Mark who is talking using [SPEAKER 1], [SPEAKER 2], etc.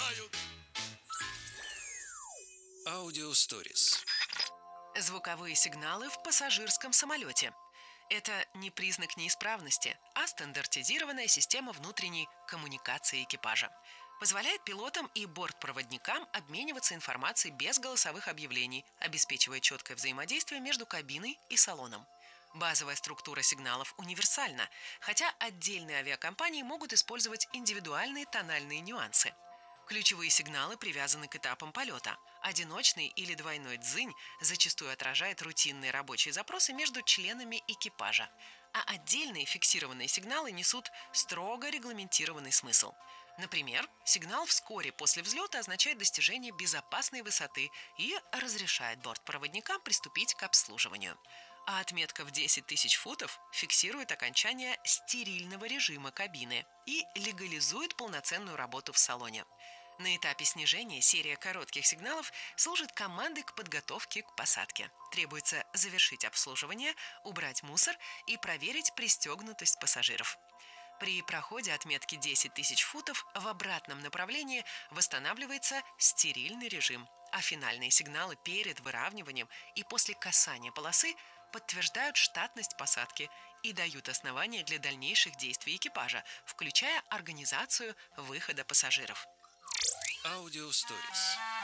[SPEAKER 1] знают.
[SPEAKER 2] Аудиосторис.
[SPEAKER 3] Звуковые сигналы в пассажирском самолете. Это не признак неисправности, а стандартизированная система внутренней коммуникации экипажа. Позволяет пилотам и бортпроводникам обмениваться информацией без голосовых объявлений, обеспечивая четкое взаимодействие между кабиной и салоном. Базовая структура сигналов универсальна, хотя отдельные авиакомпании могут использовать индивидуальные тональные нюансы. Ключевые сигналы привязаны к этапам полета. Одиночный или двойной дзынь зачастую отражает рутинные рабочие запросы между членами экипажа, а отдельные фиксированные сигналы несут строго регламентированный смысл. Например, сигнал «вскоре после взлета» означает достижение безопасной высоты и разрешает бортпроводникам приступить к обслуживанию. А отметка в 10 тысяч футов фиксирует окончание стерильного режима кабины и легализует полноценную работу в салоне. На этапе снижения серия коротких сигналов служит командой к подготовке к посадке. Требуется завершить обслуживание, убрать мусор и проверить пристегнутость пассажиров. При проходе отметки 10 тысяч футов в обратном направлении восстанавливается стерильный режим, а финальные сигналы перед выравниванием и после касания полосы подтверждают штатность посадки и дают основания для дальнейших действий экипажа, включая организацию выхода пассажиров.
[SPEAKER 2] Аудиосторис.